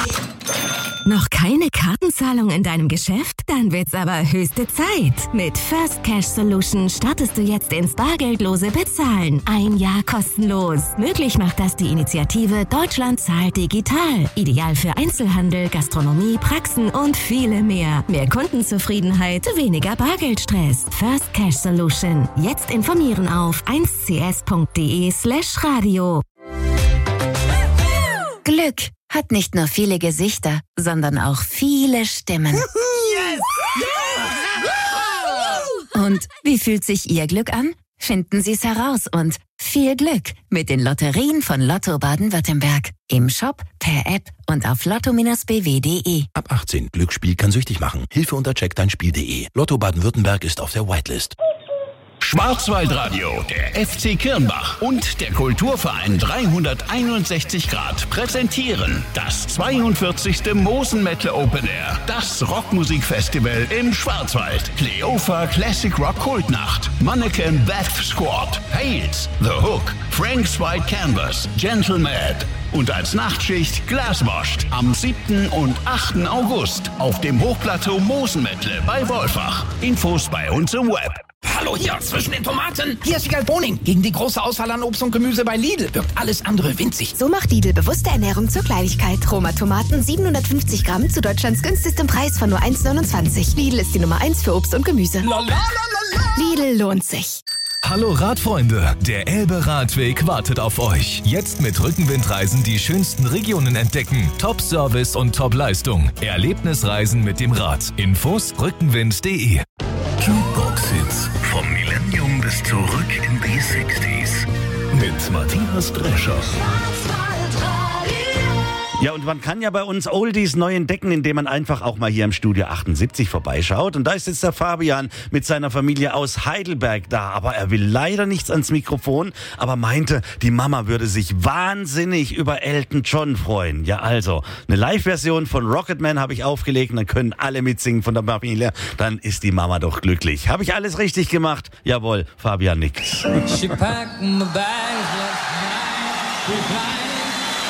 Noch keine Kartenzahlung in deinem Geschäft? Dann wird's aber höchste Zeit. Mit First Cash Solution startest du jetzt ins bargeldlose Bezahlen. 1 Jahr kostenlos. Möglich macht das die Initiative Deutschland zahlt digital. Ideal für Einzelhandel, Gastronomie, Praxen und viele mehr. Mehr Kundenzufriedenheit, weniger Bargeldstress. First Cash Solution. Jetzt informieren auf 1cs.de/radio. Glück hat nicht nur viele Gesichter, sondern auch viele Stimmen. Yes! Und wie fühlt sich Ihr Glück an? Finden Sie es heraus und viel Glück mit den Lotterien von Lotto Baden-Württemberg. Im Shop, per App und auf lotto-bw.de. Ab 18. Glücksspiel kann süchtig machen. Hilfe unter checkdeinspiel.de. Lotto Baden-Württemberg ist auf der Whitelist. Schwarzwaldradio, der FC Kirnbach und der Kulturverein 361 Grad präsentieren das 42. Mosenmetal Open Air, das Rockmusikfestival im Schwarzwald. Cleofa Classic Rock Kultnacht, Mannequin Death Squad, Hales, The Hook, Frank's White Canvas, Gentleman und als Nachtschicht Glaswashed am 7. und 8. August auf dem Hochplateau Mosenmetle bei Wolfach. Infos bei uns im Web. Hallo hier, zwischen den Tomaten. Hier ist Wiegald Boning. Gegen die große Auswahl an Obst und Gemüse bei Lidl wirkt alles andere winzig. So macht Lidl bewusste Ernährung zur Kleinigkeit. Roma Tomaten 750 Gramm zu Deutschlands günstigstem Preis von nur 1,29. Lidl ist die Nummer 1 für Obst und Gemüse. Lidl lohnt sich. Hallo Radfreunde, der Elbe-Radweg wartet auf euch. Jetzt mit Rückenwindreisen die schönsten Regionen entdecken. Top-Service und Top-Leistung. Erlebnisreisen mit dem Rad. Infos rückenwind.de. Jukebox-Hits vom Millennium bis zurück in die 60s. Mit Matthias Drescher. Ja, und man kann ja bei uns Oldies neu entdecken, indem man einfach auch mal hier im Studio 78 vorbeischaut. Und da ist jetzt der Fabian mit seiner Familie aus Heidelberg da. Aber er will leider nichts ans Mikrofon, aber meinte, die Mama würde sich wahnsinnig über Elton John freuen. Ja, also, eine Live-Version von Rocketman habe ich aufgelegt und dann können alle mitsingen von der Familie. Dann ist die Mama doch glücklich. Habe ich alles richtig gemacht? Jawohl, Fabian nickt. She packed my bags last night.